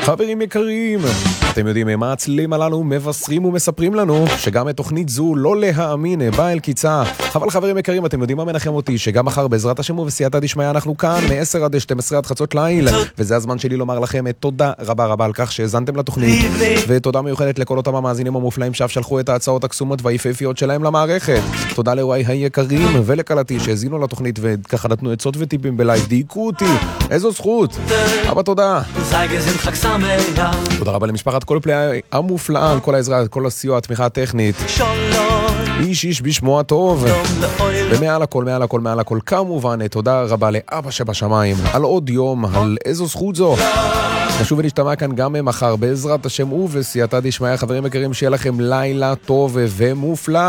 חברים יקרים, אתם יודעים מה הצלילים הללו מבשרים ומספרים לנו שגם את תוכנית זו לא להאמין באה אל קיצה. אבל חברים יקרים, אתם יודעים מה מנחם אותי? שגם מחר בעזרת השם ובסייעתא דשמיא אנחנו כאן מ-10 עד 12 עד חצות ליל, וזה הזמן שלי לומר לכם תודה רבה רבה על כך שהזנתם לתוכנית, ותודה מיוחדת לכל אותם המאזינים המופלאים שאף שלחו את ההצעות הקסומות והיפהפיות שלהם למערכת. תודה לרועי היקרים ולקלתי שהזינו לתוכנית וככה נתנו עצות וטיפים בלייב, דייקו אותי, איזו זכות. אבל תודה. תודה רבה למשפחת כל פלאי המופלאה על כל העזרה, על כל הסיוע, התמיכה הטכנית. איש בשמו הטוב. ומעל הכל, מעל הכל, מעל הכל, כמובן תודה רבה לאבא שבשמיים על עוד יום, על איזו זכות זו. נשוב ונשתמע כאן גם מחר בעזרת השם ובסייעתא דשמיא. חברים יקרים, שיהיה לכם לילה טוב ומופלא.